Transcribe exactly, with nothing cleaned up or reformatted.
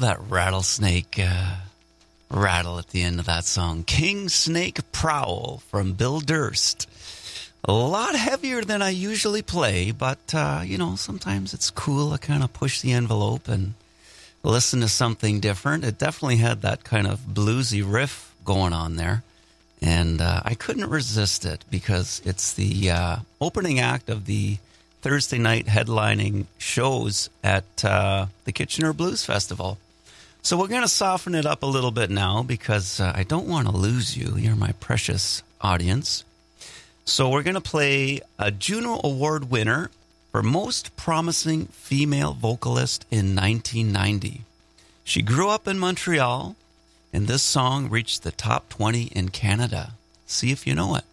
that rattlesnake uh, rattle at the end of that song. King Snake Prowl from Bill Durst. A lot heavier than I usually play, but, uh, you know, sometimes it's cool to kind of push the envelope and listen to something different. It definitely had that kind of bluesy riff going on there. And uh, I couldn't resist it because it's the uh, opening act of the Thursday night headlining shows at uh, the Kitchener Blues Festival. So we're going to soften it up a little bit now because uh, I don't want to lose you. You're my precious audience. So we're going to play a Juno Award winner for Most Promising Female Vocalist in nineteen ninety. She grew up in Montreal, and this song reached the top twenty in Canada. See if you know it.